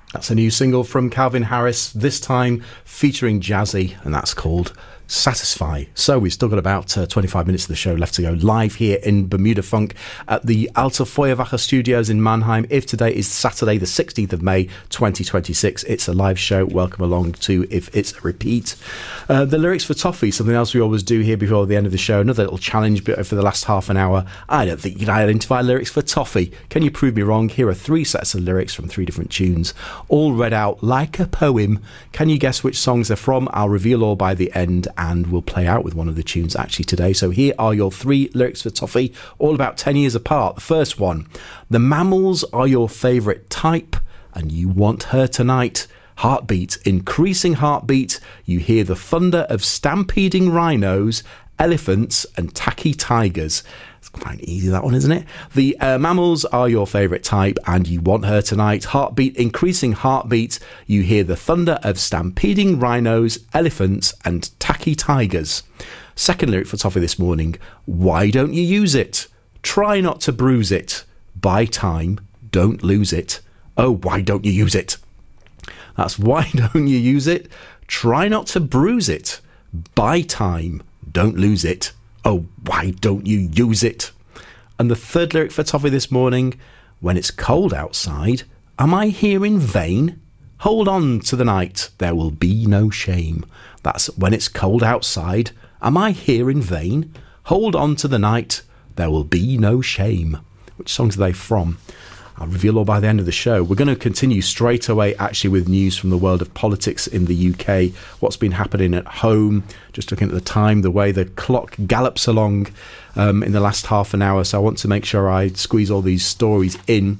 That's a new single from Calvin Harris, this time featuring Jazzy, and that's called Satisfy. So we've still got about 25 minutes of the show left to go, live here in Bermuda Funk at the Alte Feuerwache Studios in Mannheim. If today is Saturday the 16th of May 2026, it's a live show. Welcome along to If It's a Repeat. The lyrics for Toffee, something else we always do here before the end of the show, another little challenge for the last half an hour. I don't think you can identify lyrics for Toffee. Can you prove me wrong? Here are 3 sets of lyrics from 3 different tunes, all read out like a poem. Can you guess which songs they're from? I'll reveal all by the end, and we'll play out with one of the tunes actually today. So here are your 3 lyrics for Toffee, all about 10 years apart. The first one: the mammals are your favourite type and you want her tonight. Heartbeat, increasing heartbeat, you hear the thunder of stampeding rhinos, elephants and tacky tigers. It's quite easy, that one, isn't it? The mammals are your favourite type and you want her tonight. Heartbeat, increasing heartbeat, you hear the thunder of stampeding rhinos, elephants and tacky tigers. Second lyric for Toffee this morning: why don't you use it? Try not to bruise it. Buy time, don't lose it. Oh, why don't you use it? That's why don't you use it? Try not to bruise it. Buy time, don't lose it. Oh, why don't you use it? And the third lyric for Toffee this morning: when it's cold outside, am I here in vain? Hold on to the night, there will be no shame. That's when it's cold outside, am I here in vain? Hold on to the night, there will be no shame. Which songs are they from? I'll reveal all by the end of the show. We're going to continue straight away actually with news from the world of politics in the UK, what's been happening at home, just looking at the time, the way the clock gallops along in the last half an hour. So I want to make sure I squeeze all these stories in.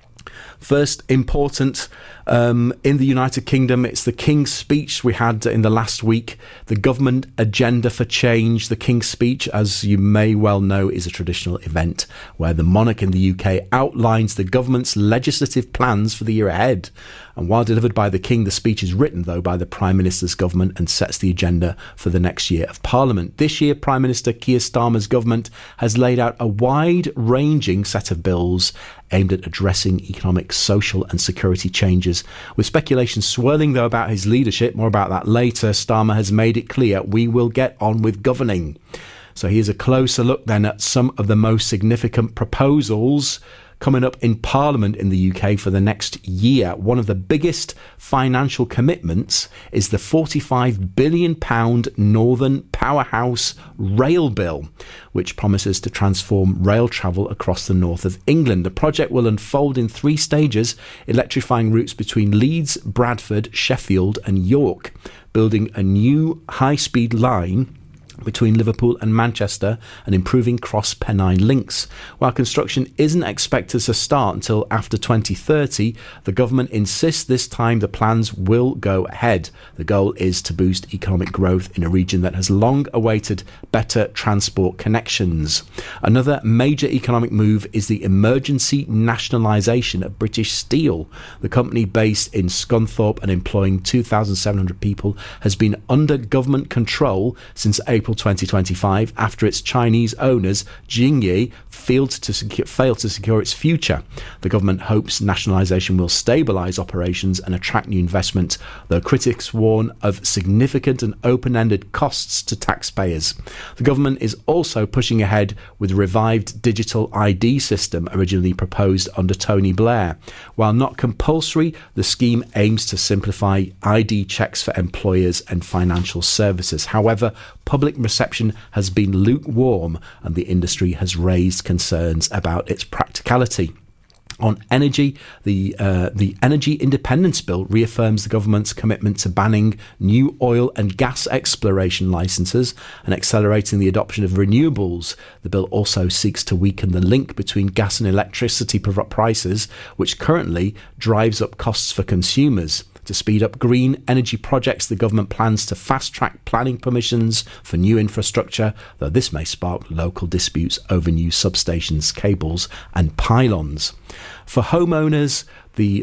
First, important, in the United Kingdom, it's the King's Speech we had in the last week. The Government Agenda for Change. The King's Speech, as you may well know, is a traditional event where the monarch in the UK outlines the government's legislative plans for the year ahead. And while delivered by the King, the speech is written, though, by the Prime Minister's government and sets the agenda for the next year of Parliament. This year, Prime Minister Keir Starmer's government has laid out a wide-ranging set of bills aimed at addressing economic, social and security changes. With speculation swirling, though, about his leadership, more about that later, Starmer has made it clear we will get on with governing. So here's a closer look then at some of the most significant proposals coming up in Parliament in the UK for the next year. One of the biggest financial commitments is the £45 billion Northern Powerhouse Rail Bill, which promises to transform rail travel across the north of England. The project will unfold in 3 stages, electrifying routes between Leeds, Bradford, Sheffield and York, building a new high-speed line between Liverpool and Manchester and improving cross-Pennine links. While construction isn't expected to start until after 2030, the government insists this time the plans will go ahead. The goal is to boost economic growth in a region that has long awaited better transport connections. Another major economic move is the emergency nationalisation of British Steel. The company, based in Scunthorpe and employing 2,700 people, has been under government control since April 2025 after its Chinese owners, Jingyi, failed to secure its future. The government hopes nationalisation will stabilise operations and attract new investment, though critics warn of significant and open-ended costs to taxpayers. The government is also pushing ahead with a revived digital ID system originally proposed under Tony Blair. While not compulsory, the scheme aims to simplify ID checks for employers and financial services. However, public reception has been lukewarm and the industry has raised concerns about its practicality. On energy, the Energy Independence Bill reaffirms the government's commitment to banning new oil and gas exploration licences and accelerating the adoption of renewables. The bill also seeks to weaken the link between gas and electricity prices, which currently drives up costs for consumers. To speed up green energy projects, the government plans to fast-track planning permissions for new infrastructure, though this may spark local disputes over new substations, cables and pylons. For homeowners, the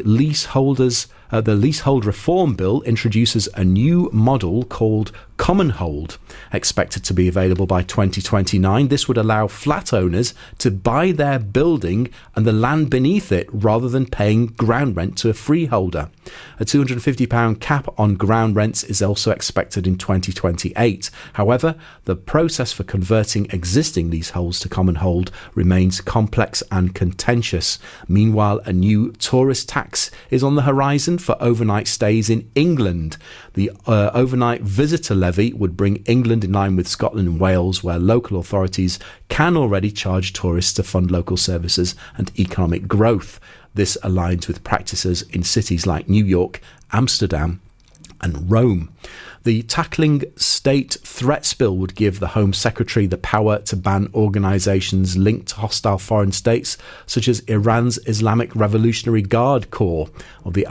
Leasehold Reform Bill introduces a new model called Common Hold, expected to be available by 2029. This would allow flat owners to buy their building and the land beneath it rather than paying ground rent to a freeholder. A £250 cap on ground rents is also expected in 2028. However, the process for converting existing leaseholds to Common Hold remains complex and contentious. Meanwhile, a new tourist tax is on the horizon for overnight stays in England. The overnight visitor levy would bring England in line with Scotland and Wales, where local authorities can already charge tourists to fund local services and economic growth. This aligns with practices in cities like New York, Amsterdam and Rome. The Tackling State Threats Bill would give the Home Secretary the power to ban organisations linked to hostile foreign states, such as Iran's Islamic Revolutionary Guard Corps, or the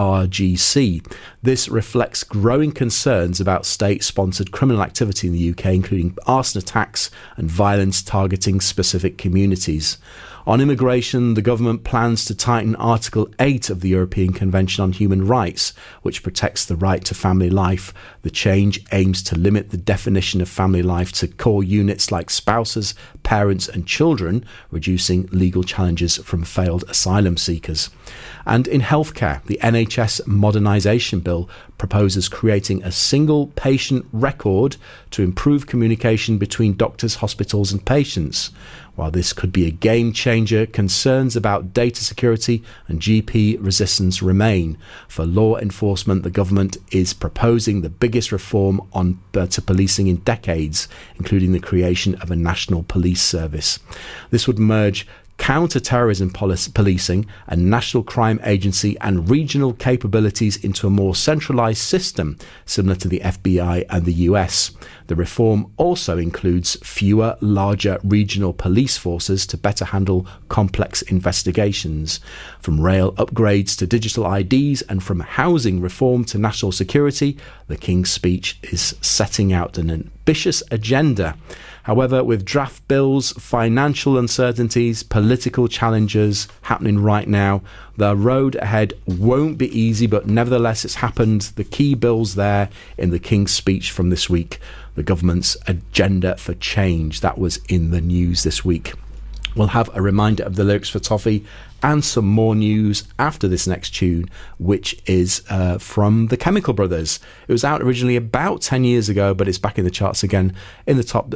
IRGC. This reflects growing concerns about state-sponsored criminal activity in the UK, including arson attacks and violence targeting specific communities. On immigration, the government plans to tighten Article 8 of the European Convention on Human Rights, which protects the right to family life. The change aims to limit the definition of family life to core units like spouses, parents and children, reducing legal challenges from failed asylum seekers. And in healthcare, the NHS Modernisation Bill proposes creating a single patient record to improve communication between doctors, hospitals and patients. While this could be a game changer, concerns about data security and GP resistance remain. For law enforcement, the government is proposing the biggest reform to policing in decades, including the creation of a national police service. This would merge counter-terrorism policing, a national crime agency and regional capabilities into a more centralised system similar to the FBI and the US. The reform also includes fewer, larger regional police forces to better handle complex investigations. From rail upgrades to digital IDs and from housing reform to national security, the King's Speech is setting out an ambitious agenda. However, with draft bills, financial uncertainties, political challenges happening right now, the road ahead won't be easy, but nevertheless it's happened. The key bills there in the King's Speech from this week, the government's agenda for change, that was in the news this week. We'll have a reminder of the lyrics for Toffee and some more news after this next tune, which is from the Chemical Brothers. It was out originally about 10 years ago, but it's back in the charts again. In the top,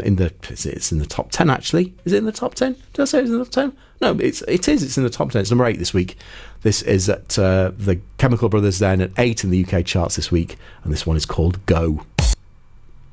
it's in the top 10 actually. Is it in the top 10? Did I say it was in the top 10? No, it is. It's in the top 10. It's number 8 this week. This is at the Chemical Brothers then at 8 in the UK charts this week, and this one is called Go.